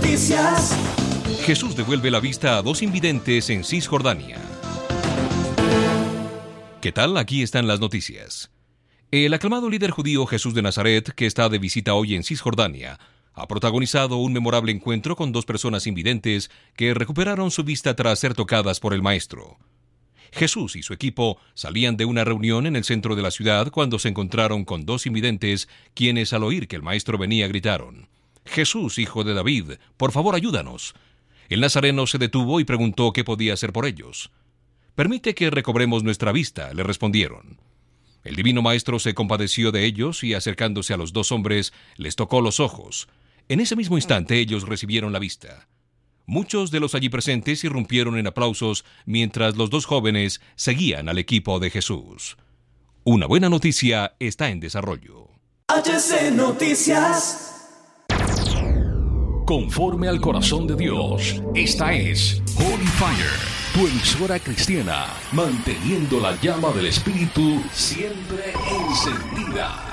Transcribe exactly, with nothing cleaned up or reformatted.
Noticias. Jesús devuelve la vista a dos invidentes en Cisjordania. ¿Qué tal? Aquí están las noticias. El aclamado líder judío Jesús de Nazaret, que está de visita hoy en Cisjordania, ha protagonizado un memorable encuentro con dos personas invidentes que recuperaron su vista tras ser tocadas por el Maestro. Jesús y su equipo salían de una reunión en el centro de la ciudad cuando se encontraron con dos invidentes, quienes al oír que el Maestro venía gritaron: «Jesús, hijo de David, por favor ayúdanos». El nazareno se detuvo y preguntó qué podía hacer por ellos. «Permite que recobremos nuestra vista», le respondieron. El divino Maestro se compadeció de ellos y, acercándose a los dos hombres, les tocó los ojos. En ese mismo instante ellos recibieron la vista. Muchos de los allí presentes irrumpieron en aplausos mientras los dos jóvenes seguían al equipo de Jesús. Una buena noticia está en desarrollo. H C Noticias. Conforme al corazón de Dios, esta es Holy Fire, tu emisora cristiana, manteniendo la llama del Espíritu siempre encendida.